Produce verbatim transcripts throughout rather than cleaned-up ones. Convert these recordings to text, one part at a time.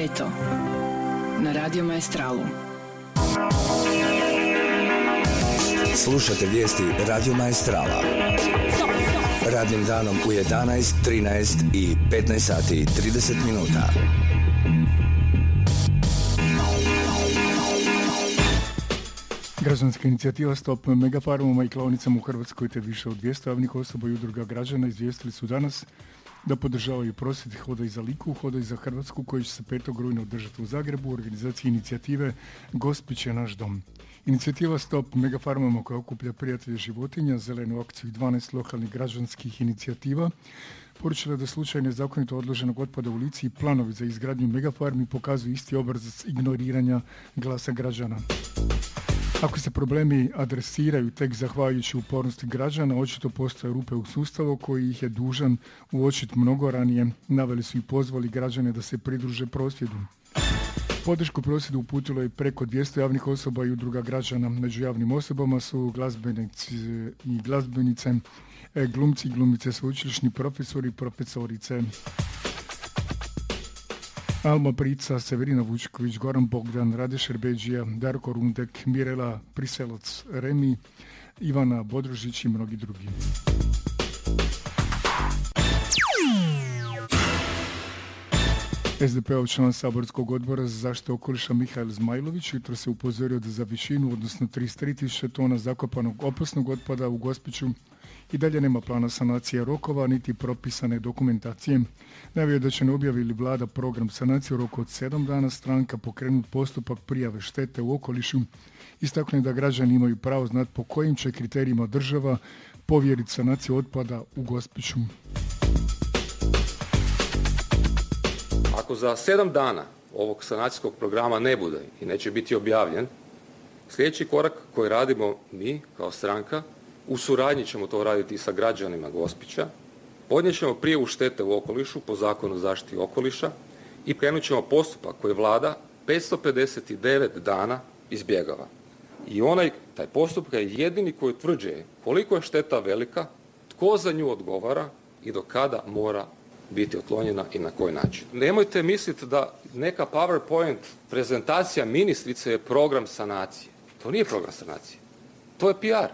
Ljeto na Radio Maestralu. Slušate vijesti Radio Maestrala. Radnim danom u jedanaest, trinaest i petnaest sati i trideset minuta. Građanska inicijativa Stop megafarmama i klaonicama u Hrvatskoj te više od dvjesto javnih osoba i udruga građana izvijestili su danas da podržavaju prosvjed Hodaj za Liku, Hodaj za Hrvatsku koji će se petog rujna održati u Zagrebu u organizaciji inicijative Gospić je naš dom. Inicijativa Stop megafarmama koja okuplja prijatelje životinja, zelenu akciju i dvanaest lokalnih građanskih inicijativa poručila da slučaj nezakonito odloženog otpada u Lici i planovi za izgradnju megafarmi pokazuju isti obrazac ignoriranja glasa građana. Ako se problemi adresiraju tek zahvaljujući upornosti građana, očito postoje rupe u sustavu koji ih je dužan uočiti mnogo ranije. Naveli su i pozvali građane da se pridruže prosvjedu. Podršku prosvjedu uputilo je preko dvjesto javnih osoba i udruga građana. Među javnim osobama su glazbenici i glazbenice, glumci i glumice, sveučilišni profesori i profesorice. Alma Prica, Severina Vučković, Goran Bogdan, Rade Šerbeđija, Darko Rundek, Mirela Priseloc, Remi, Ivana Bodružić i mnogi drugi. es de peov član saborskog odbora za zaštitu okoliša Mihael Zmajlović jutro se upozorio da za višinu, odnosno trideset tri tisuće tona zakopanog opasnog otpada u Gospiću i dalje nema plana sanacije rokova niti propisane dokumentacije. Najavio da će ne objavi li vlada program sanacije u roku od sedam dana stranka pokrenut postupak prijave štete u okolišu. Istakne da građani imaju pravo znati po kojim će kriterijima država povjeriti sanaciju otpada u Gospiću. Ako za sedam dana ovog sanacijskog programa ne bude i neće biti objavljen, sljedeći korak koji radimo mi kao stranka, u suradnji ćemo to raditi i sa građanima Gospića, podnijet ćemo prijavu štete u okolišu po zakonu o zaštiti okoliša i krenut ćemo postupak koji vlada petsto pedeset devet dana izbjegava. I onaj, taj postupak je jedini koji utvrđuje koliko je šteta velika, tko za nju odgovara i do kada mora biti otklonjena i na koji način. Nemojte misliti da neka PowerPoint prezentacija ministrice je program sanacije. To nije program sanacije. To je P R.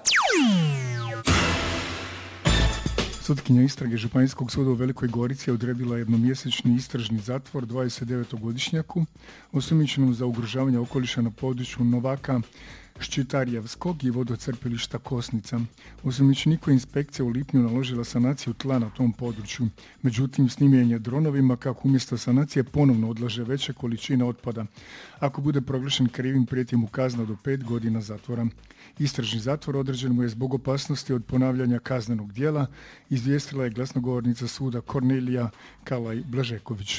Sutkinja istrage Županijskog suda u Velikoj Gorici je odredila jednomjesečni istražni zatvor dvadeset devetogodišnjaku osumnjičenom za ugrožavanje okoliša na području Novaka, Ščitarjevskog i vodocrpilišta Kosnica. Osumnjičeniku je inspekcija u lipnju naložila sanaciju tla na tom području. Međutim, snimljen je dronovima kako umjesto sanacije ponovno odlaže veće količine otpada. Ako bude proglašen krivim, prijeti mu kazna do pet godina zatvora. Istražni zatvor određen mu je zbog opasnosti od ponavljanja kaznenog djela, izvijestila je glasnogovornica suda Kornelija Kalaj-Blažeković.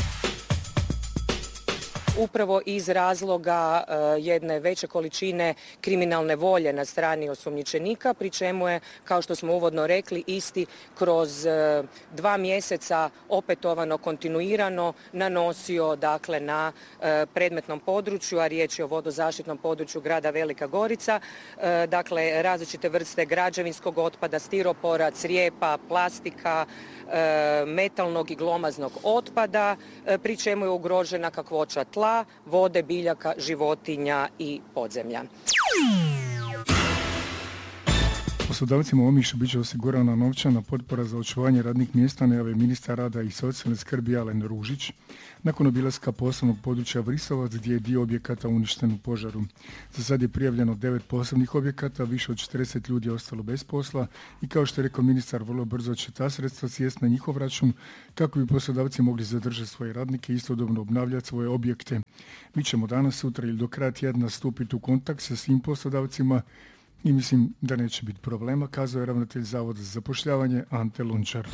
Upravo iz razloga uh, jedne veće količine kriminalne volje na strani osumnjičenika, pri čemu je, kao što smo uvodno rekli, isti kroz uh, dva mjeseca opetovano, kontinuirano nanosio dakle, na uh, predmetnom području, a riječ je o vodozaštitnom području grada Velika Gorica, uh, dakle različite vrste građevinskog otpada, stiropora, crijepa, plastika, uh, metalnog i glomaznog otpada, uh, pri čemu je ugrožena kakvoća tla, vode, biljaka, životinja i podzemlja. Poslodavcima u Omišu bit će osigurana novčana potpora za očuvanje radnih mjesta, najave ministar rada i socijalne skrbi Alen Ružić nakon obilaska poslovnog područja Vrisovac gdje je dio objekata uništen u požaru. Za sad je prijavljeno devet poslovnih objekata, više od četrdeset ljudi je ostalo bez posla i kao što je rekao ministar, vrlo brzo će ta sredstva sjesti na njihov račun kako bi poslodavci mogli zadržati svoje radnike i istodobno obnavljati svoje objekte. Mi ćemo danas, sutra ili do kraja tjedna stupiti u kontakt sa svim poslodavcima i mislim da neće biti problema, kazao je ravnatelj Zavoda za zapošljavanje Ante Lončar.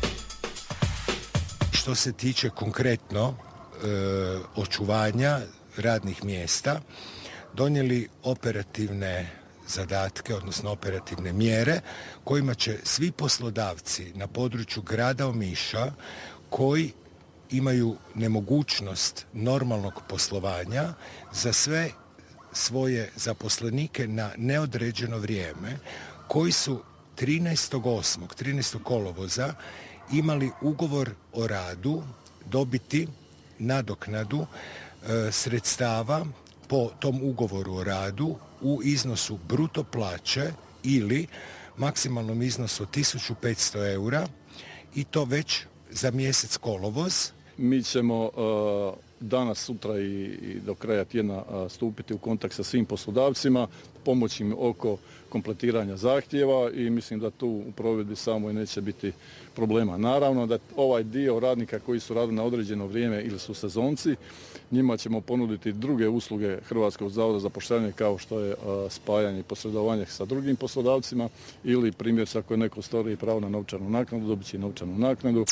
Što se tiče konkretno e, očuvanja radnih mjesta, donijeli operativne zadatke, odnosno operativne mjere kojima će svi poslodavci na području grada Omiša koji imaju nemogućnost normalnog poslovanja za sve svoje zaposlenike na neodređeno vrijeme, koji su trinaestog osmog trinaestog kolovoza imali ugovor o radu dobiti nadoknadu e, sredstava po tom ugovoru o radu u iznosu bruto plaće ili maksimalnom iznosu tisuću petsto eura i to već za mjesec kolovoz. Mi ćemo uh, danas, sutra i, i do kraja tjedna uh, stupiti u kontakt sa svim poslodavcima, pomoći im oko kompletiranja zahtjeva i mislim da tu u provedbi samoj neće biti problema. Naravno da ovaj dio radnika koji su radili na određeno vrijeme ili su sezonci, njima ćemo ponuditi druge usluge Hrvatskog zavoda za zapošljavanje kao što je uh, spajanje i posredovanje sa drugim poslodavcima ili primjer ako je neko ostvari pravo na novčanu naknadu, dobit će novčanu naknadu.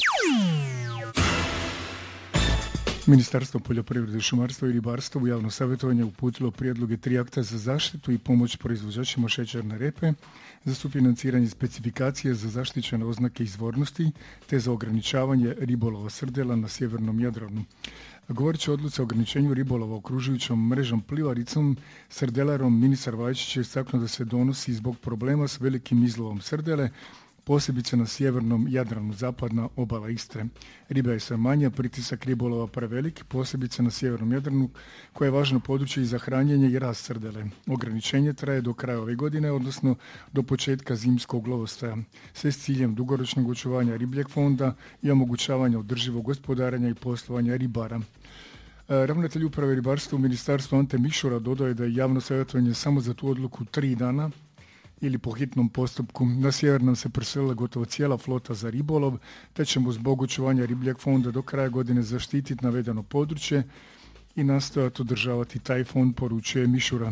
Ministarstvo poljoprivrede, šumarstva i ribarstva u javno savjetovanje uputilo prijedloge tri akta za zaštitu i pomoć proizvođačima šećerne repe, za sufinanciranje specifikacije za zaštićene oznake izvornosti te za ograničavanje ribolova srdela na sjevernom Jadranu. Govorit će o odluci o ograničenju ribolova okružujućom mrežom plivaricom srdelarom. Ministar Vlajčić je istaknuo da se donosi zbog problema s velikim izlovom srdele, posebice na sjevernom Jadranu, zapadna obala Istre. Riba je sve manja, pritisak ribolova prevelik, posebice na sjevernom Jadranu, koje je važno područje i za hranjenje i rast srdele. Ograničenje traje do kraja ove godine, odnosno do početka zimskog lovostaja, sve s ciljem dugoročnog očuvanja ribljeg fonda i omogućavanja održivog gospodarenja i poslovanja ribara. Ravnatelj uprave ribarstva u ministarstvu Ante Mišura dodao je da je javno savjetovanje samo za tu odluku tri dana, ili po hitnom postupku. Na sjever nam se preselila gotovo cijela flota za ribolov, te ćemo zbog očuvanja ribljeg fonda do kraja godine zaštititi navedeno područje i nastojati održavati taj fond, poručuje Mišura.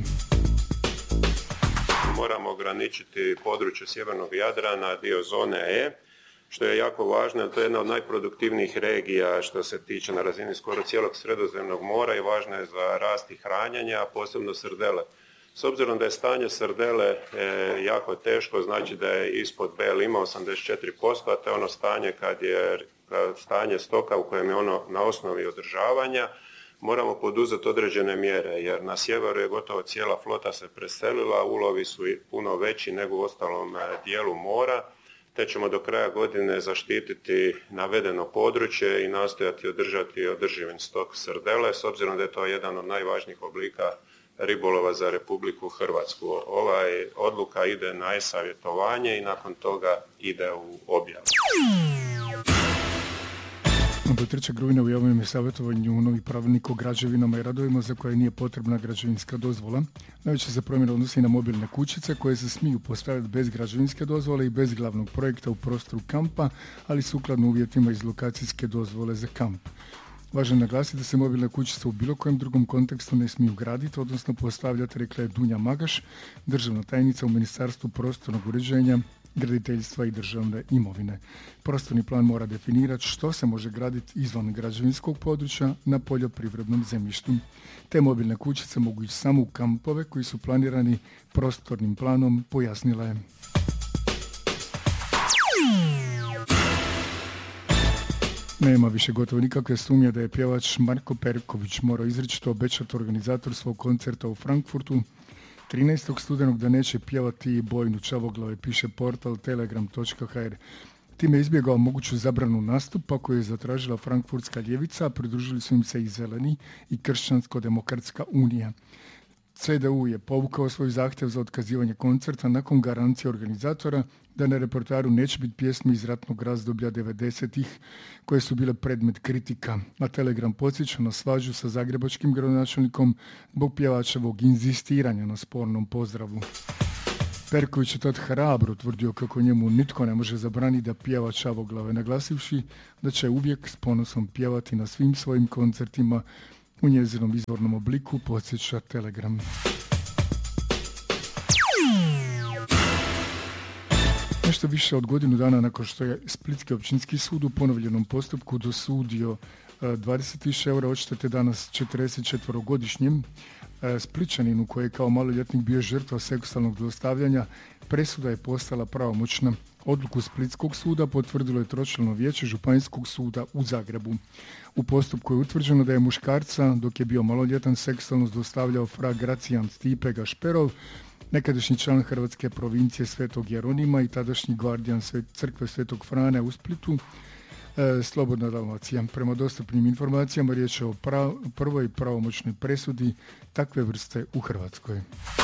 Moramo ograničiti područje sjevernog Jadrana, dio zone E, što je jako važno, to je jedna od najproduktivnijih regija što se tiče na razini skoro cijelog Sredozemnog mora i važno je za rast i hranjenje, a posebno srdele. S obzirom da je stanje srdele e, jako teško, znači da je ispod B L ima osamdeset četiri posto, a to je ono stanje kad je kad stanje stoka u kojem je ono na osnovi održavanja, moramo poduzeti određene mjere, jer na sjeveru je gotovo cijela flota se preselila, ulovi su i puno veći nego u ostalom dijelu mora, te ćemo do kraja godine zaštititi navedeno područje i nastojati održati održivim stok srdele, s obzirom da je to jedan od najvažnijih oblika ribolova za Republiku Hrvatsku. Ovaj odluka ide na e-savjetovanje i nakon toga ide u objavu. Do trećeg rujna u javnom je savjetovanju novi pravilnik o građevinama i radovima za koje nije potrebna građevinska dozvola. Najveće se promjena odnosi na mobilne kućice koje se smiju postaviti bez građevinske dozvole i bez glavnog projekta u prostoru kampa, ali sukladno uvjetima iz lokacijske dozvole za kamp. Važno je naglasiti da se mobilne kućice u bilo kojem drugom kontekstu ne smiju graditi, odnosno postavljati, rekla je Dunja Magaš, državna tajnica u Ministarstvu prostornog uređenja, graditeljstva i državne imovine. Prostorni plan mora definirati što se može graditi izvan građevinskog područja na poljoprivrednom zemljištu. Te mobilne kućice mogu ići samo u kampove koji su planirani prostornim planom, pojasnila je. Nema više gotovo nikakve sumnje da je pjevač Marko Perković morao izričito obećati organizator svog koncerta u Frankfurtu trinaestog studenog da neće pjevati Bojnu Čavoglave, piše portal telegram točka h r. Time je izbjegao moguću zabranu nastupa koju je zatražila frankfurtska ljevica, a pridružili su im se i Zeleni i Kršćansko-demokratska unija. C D U je povukao svoj zahtjev za otkazivanje koncerta nakon garancije organizatora da na repertoaru neće biti pjesmi iz ratnog razdoblja devedesetih koje su bile predmet kritika, a Telegram podsjeća na svađu sa zagrebačkim gradonačelnikom zbog pjevačevog inzistiranja na spornom pozdravu. Perković je tad hrabro tvrdio kako njemu nitko ne može zabraniti da pjeva Čavoglave, naglasivši da će uvijek s ponosom pjevati na svim svojim koncertima u njezinom izvornom obliku, podsjeća Telegram. Nešto više od godinu dana nakon što je Splitski općinski sud u ponovljenom postupku dosudio dvadeset tisuća eura odštete danas četrdesetčetverogodišnjem Splićaninu koji je kao maloljetnik bio žrtva seksualnog zlostavljanja, presuda je postala pravomoćna. Odluku Splitskog suda potvrdilo je tročlano vijeće Županijskog suda u Zagrebu. U postupku je utvrđeno da je muškarca, dok je bio maloljetan, seksualno zlostavljao fra Gracijan Stipe Gašperov, nekadašnji član Hrvatske provincije Svetog Jeronima i tadašnji gvardijan crkve Svetog Frane u Splitu. E, Slobodna Dalmacija. Prema dostupnim informacijama riječ je o prav, prvoj pravomoćnoj presudi takve vrste u Hrvatskoj.